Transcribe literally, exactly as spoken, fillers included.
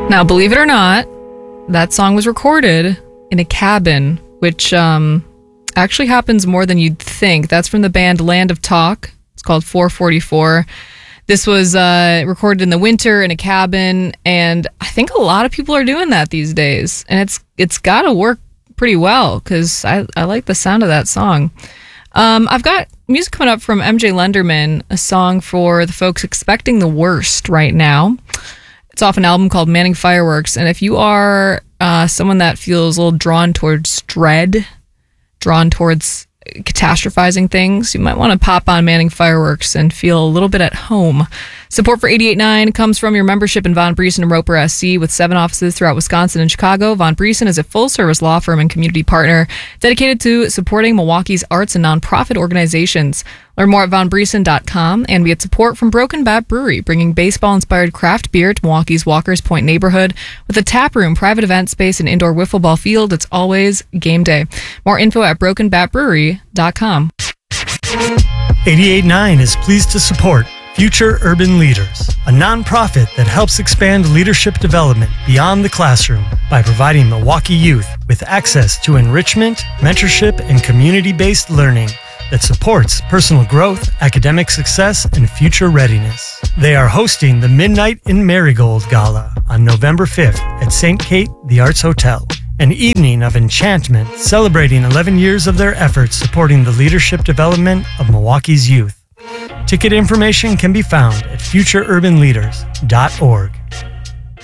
Now, believe it or not, that song was recorded in a cabin, which um, actually happens more than you'd think. That's from the band Land of Talk. It's called four forty-four. This was uh, recorded in the winter in a cabin, and I think a lot of people are doing that these days. And it's it's got to work pretty well, because I, I like the sound of that song. Um, I've got music coming up from M J Lenderman, a song for the folks expecting the worst right now. It's off an album called Manning Fireworks, and if you are uh, someone that feels a little drawn towards dread, drawn towards catastrophizing things, you might want to pop on Manning Fireworks and feel a little bit at home. Support for eighty-eight point nine comes from your membership in Von Briesen and Roper S C. With seven offices throughout Wisconsin and Chicago, Von Briesen is a full-service law firm and community partner dedicated to supporting Milwaukee's arts and nonprofit organizations. Learn more at von briesen dot com, and we get support from Broken Bat Brewery, bringing baseball-inspired craft beer to Milwaukee's Walker's Point neighborhood. With a tap room, private event space, and indoor wiffle ball field, it's always game day. More info at broken bat brewery dot com. eighty-eight point nine is pleased to support Future Urban Leaders, a nonprofit that helps expand leadership development beyond the classroom by providing Milwaukee youth with access to enrichment, mentorship, and community-based learning that supports personal growth, academic success, and future readiness. They are hosting the Midnight in Marigold Gala on November fifth at Saint Kate The Arts Hotel, an evening of enchantment celebrating eleven years of their efforts supporting the leadership development of Milwaukee's youth. Ticket information can be found at future urban leaders dot org.